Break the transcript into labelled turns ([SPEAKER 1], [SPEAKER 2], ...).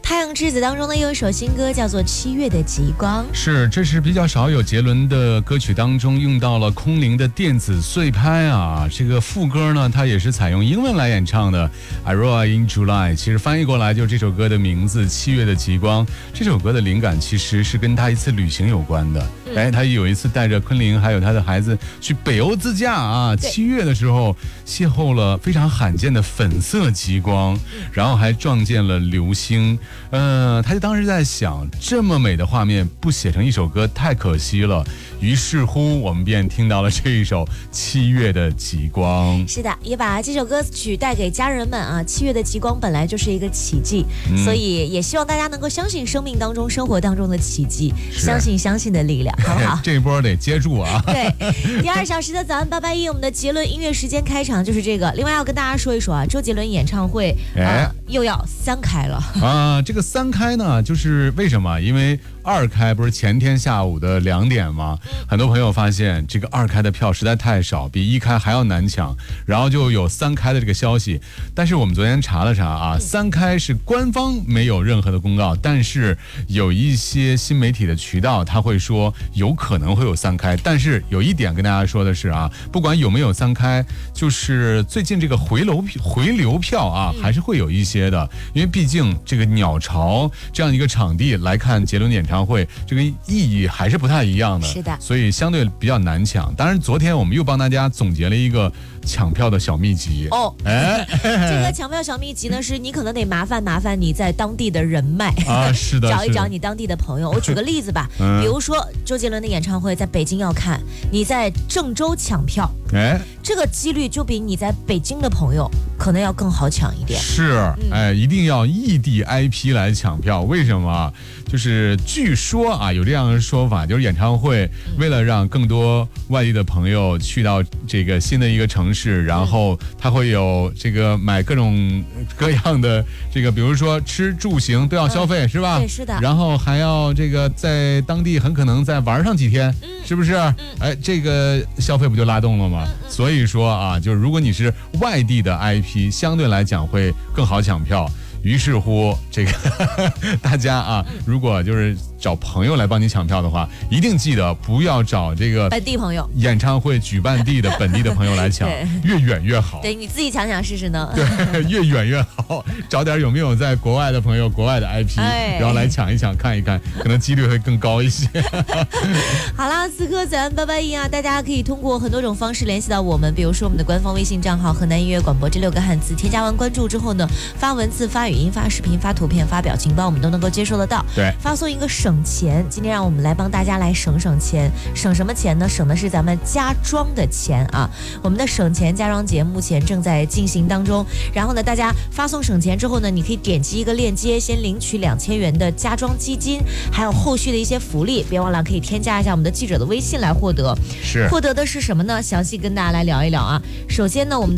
[SPEAKER 1] 太阳之子当中呢，有一首新歌叫做《7月的极光》。
[SPEAKER 2] 是，这是比较少有杰伦的歌曲当中用到了空灵的电子碎拍啊。这个副歌呢，它也是采用英文来演唱的 Aurora in July， 其实翻译过来就是这首歌的名字《7月的极光》。这首歌的灵感其实是跟他一次旅行有关的。他有一次带着昆凌还有他的孩子去北欧自驾啊，7月的时候邂逅了非常罕见的粉色极光，然后还撞见了流星。他就当时在想，这么美的画面不写成一首歌太可惜了。于是乎，我们便听到了这一首《7月的极光》。
[SPEAKER 1] 是的，也把这首歌曲带给家人们啊。7月的极光本来就是一个奇迹，所以也希望大家能够相信生命当中、生活当中的奇迹，相信的力量，好不好？
[SPEAKER 2] 这一波得接住啊！
[SPEAKER 1] 对，第2小时的早安881，我们的杰伦音乐时间开场就是这个。另外要跟大家说一说啊，周杰伦演唱会又要3开了
[SPEAKER 2] 啊。这个3开呢，就是为什么？因为2开不是前天下午的2点吗？很多朋友发现这个2开的票实在太少，比1开还要难抢，然后就有3开的这个消息。但是我们昨天查了查啊，3开是官方没有任何的公告，但是有一些新媒体的渠道他会说有可能会有3开。但是有一点跟大家说的是啊，不管有没有3开，就是最近这个回流票啊，还是会有一些的，因为毕竟这个鸟巢这样一个场地来看杰伦演唱会，这个意义还是不太一样的。
[SPEAKER 1] 是的，
[SPEAKER 2] 所以相对比较难抢。当然，昨天我们又帮大家总结了一个抢票的小秘籍
[SPEAKER 1] 哦。这个抢票小秘籍呢，是你可能得麻烦你在当地的人脉
[SPEAKER 2] 啊，是的，
[SPEAKER 1] 找一找你当地的朋友。我举个例子吧，比如说周杰伦的演唱会在北京要看，你在郑州抢票，这个几率就比你在北京的朋友可能要更好抢一点。
[SPEAKER 2] 是，一定要异地 IP 来抢票。为什么？就是据说啊，有这样的说法，就是演唱会为了让更多外地的朋友去到这个新的一个城市，然后他会有这个买各种各样的这个，比如说吃住行都要消费，是吧？
[SPEAKER 1] 对，是的。
[SPEAKER 2] 然后还要这个在当地很可能再玩上几天，是不是？这个消费不就拉动了吗？所以说啊，就是如果你是外地的 IP， 相对来讲会更好抢票。于是乎，这个大家啊，如果就是找朋友来帮你抢票的话，一定记得不要找这个
[SPEAKER 1] 本地朋友、
[SPEAKER 2] 演唱会举办地的本地的朋友来抢，越远越好。
[SPEAKER 1] 对，你自己抢试试呢。
[SPEAKER 2] 对，越远越好，找点有没有在国外的朋友、国外的 IP，然后来抢一抢、看一看，可能几率会更高一些。
[SPEAKER 1] 好啦，此刻早安881啊，大家可以通过很多种方式联系到我们，比如说我们的官方微信账号河南音乐广播这6个汉字，添加完关注之后呢，发文字、发语音、发视频、发图片、发表情包，我们都能够接收得到。
[SPEAKER 2] 对，
[SPEAKER 1] 发送一个省钱，今天让我们来帮大家来省钱。省什么钱呢？省的是咱们家装的钱啊。我们的省钱家装节目前正在进行当中，然后呢，大家发送省钱之后呢，你可以点击一个链接，先领取2000元的家装基金，还有后续的一些福利。别忘了可以添加一下我们的记者的微信来获得。
[SPEAKER 2] 是，
[SPEAKER 1] 获得的是什么呢？详细跟大家来聊一聊啊。首先呢，我们的